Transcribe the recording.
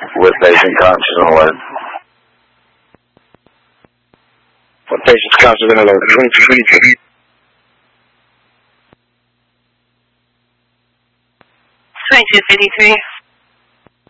With patient conscious and alert. What patient's conscious and alert? 22. 2253.